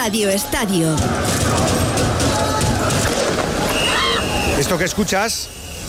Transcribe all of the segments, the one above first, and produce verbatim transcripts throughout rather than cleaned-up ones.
Radio Estadio. Esto que escuchas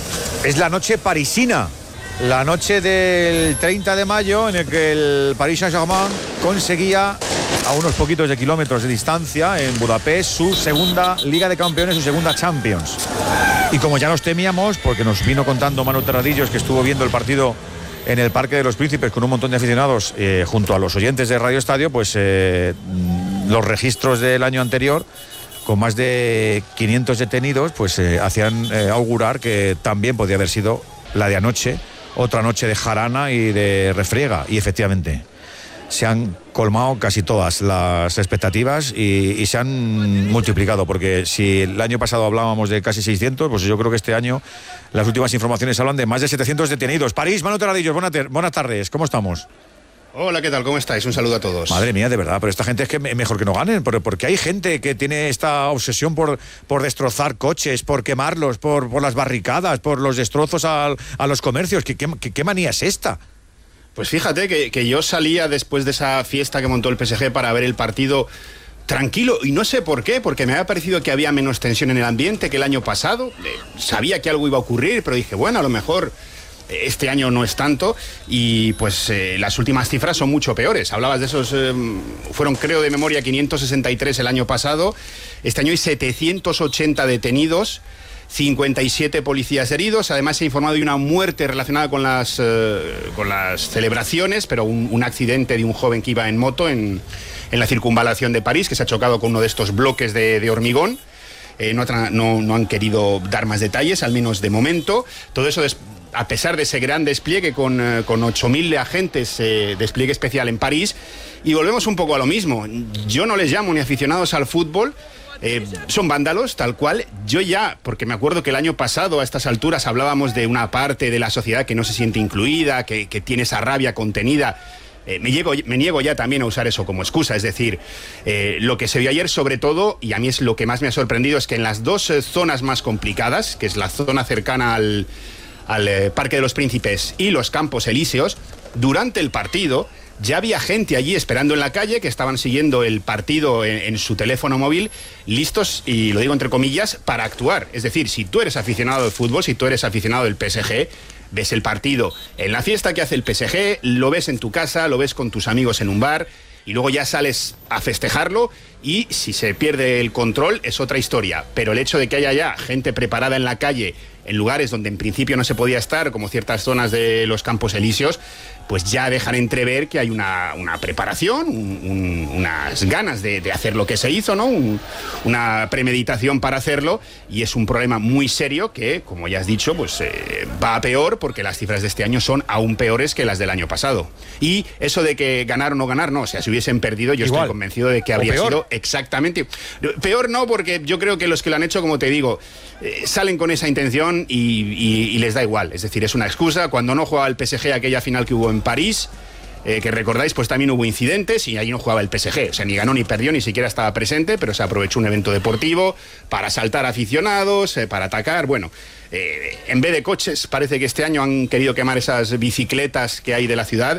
es la noche parisina, la noche del treinta de mayo en el que el Paris Saint-Germain conseguía a unos poquitos de kilómetros de distancia en Budapest su segunda Liga de Campeones, su segunda Champions. Y como ya nos temíamos, porque nos vino contando Manu Terradillos, que estuvo viendo el partido en el Parque de los Príncipes con un montón de aficionados eh, junto a los oyentes de Radio Estadio, pues eh, los registros del año anterior, con más de quinientos detenidos, pues eh, hacían eh, augurar que también podía haber sido la de anoche, otra noche de jarana y de refriega. Y efectivamente, se han colmado casi todas las expectativas y, y se han multiplicado, porque si el año pasado hablábamos de casi seiscientos, pues yo creo que este año las últimas informaciones hablan de más de setecientos detenidos. París, Manu Terradillos, buenas, buenas tardes, ¿cómo estamos? Hola, ¿qué tal? ¿Cómo estáis? Un saludo a todos. Madre mía, de verdad, pero esta gente es que mejor que no ganen, porque hay gente que tiene esta obsesión por, por destrozar coches, por quemarlos, por, por las barricadas, por los destrozos a, a los comercios. ¿Qué, qué, qué manía es esta? Pues fíjate que, que yo salía después de esa fiesta que montó el P S G para ver el partido tranquilo, y no sé por qué, porque me había parecido que había menos tensión en el ambiente que el año pasado. Eh, sabía que algo iba a ocurrir, pero dije, bueno, a lo mejor este año no es tanto, y pues eh, las últimas cifras son mucho peores. Hablabas de esos, eh, fueron creo de memoria quinientos sesenta y tres el año pasado, este año hay setecientos ochenta detenidos, cincuenta y siete policías heridos. Además se ha informado de una muerte relacionada con las, eh, con las celebraciones, pero un, un accidente de un joven que iba en moto en, en la circunvalación de París, que se ha chocado con uno de estos bloques de, de hormigón. Eh, no, no, no han querido dar más detalles, al menos de momento. Todo eso des- a pesar de ese gran despliegue con, eh, con ocho mil agentes, eh, despliegue especial en París. Y volvemos un poco a lo mismo. Yo no les llamo ni aficionados al fútbol, eh, son vándalos, tal cual. Yo ya, porque me acuerdo que el año pasado a estas alturas hablábamos de una parte de la sociedad que no se siente incluida, que, que tiene esa rabia contenida. Eh, me, llego, me niego ya también a usar eso como excusa, es decir, eh, lo que se vio ayer sobre todo, y a mí es lo que más me ha sorprendido, es que en las dos eh, zonas más complicadas, que es la zona cercana al... al eh, Parque de los Príncipes y los Campos Elíseos, durante el partido ya había gente allí esperando en la calle, que estaban siguiendo el partido en, en su teléfono móvil, listos, y lo digo entre comillas, para actuar. Es decir, si tú eres aficionado al fútbol, si tú eres aficionado del P S G, ves el partido en la fiesta que hace el P S G, lo ves en tu casa, lo ves con tus amigos en un bar, y luego ya sales a festejarlo, y si se pierde el control es otra historia. Pero el hecho de que haya ya gente preparada en la calle, en lugares donde en principio no se podía estar, como ciertas zonas de los Campos Elíseos, pues ya dejan entrever que hay una, una preparación, un, un, unas ganas de, de hacer lo que se hizo, ¿no? Un, una premeditación para hacerlo, y es un problema muy serio que, como ya has dicho, pues eh, va a peor, porque las cifras de este año son aún peores que las del año pasado. Y eso de que ganar o no ganar, no, o sea, si hubiesen perdido, yo Igual. estoy convencido de que habría sido exactamente... Peor no, porque yo creo que los que lo han hecho, como te digo, eh, salen con esa intención y, y, y les da igual. Es decir, es una excusa. Cuando no jugaba el P S G aquella final que hubo en París, eh, que recordáis, pues también hubo incidentes y allí no jugaba el P S G. O sea, ni ganó ni perdió, ni siquiera estaba presente, pero se aprovechó un evento deportivo para asaltar aficionados, eh, para atacar. Bueno, eh, en vez de coches, parece que este año han querido quemar esas bicicletas que hay de la ciudad.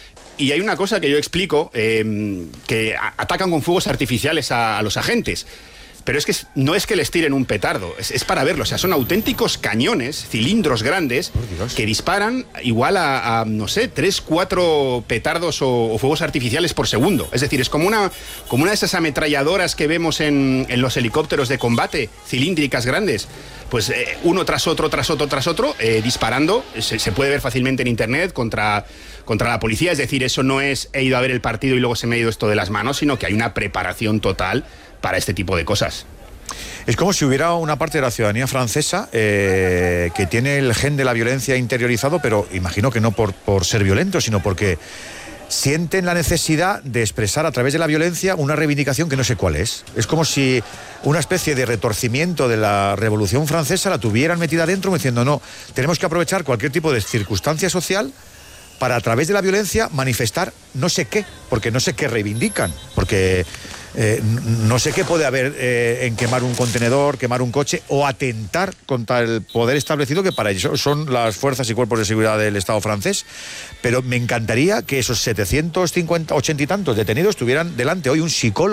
Y hay una cosa que yo explico, eh, que a- atacan con fuegos artificiales a, a los agentes. Pero es que es- no es que les tiren un petardo, es, es para verlo. O sea, son auténticos cañones, cilindros grandes, que disparan igual a, a no sé, tres, cuatro petardos o, o fuegos artificiales por segundo. Es decir, es como una, como una de esas ametralladoras que vemos en, en los helicópteros de combate, cilíndricas grandes. Pues eh, uno tras otro, tras otro, tras otro, eh, disparando. Se, se puede ver fácilmente en internet contra, contra la policía. Es decir, eso no es he ido a ver el partido y luego se me ha ido esto de las manos, sino que hay una preparación total para este tipo de cosas. Es como si hubiera una parte de la ciudadanía francesa eh, que tiene el gen de la violencia interiorizado, pero imagino que no por, por ser violento, sino porque sienten la necesidad de expresar a través de la violencia una reivindicación que no sé cuál es. Es como si una especie de retorcimiento de la Revolución Francesa la tuvieran metida dentro, diciendo no, tenemos que aprovechar cualquier tipo de circunstancia social para a través de la violencia manifestar no sé qué, porque no sé qué reivindican, porque eh, no sé qué puede haber eh, en quemar un contenedor, quemar un coche o atentar contra el poder establecido, que para eso son las fuerzas y cuerpos de seguridad del Estado francés. Pero me encantaría que esos setecientos cincuenta, ochenta y tantos detenidos tuvieran delante hoy un psicólogo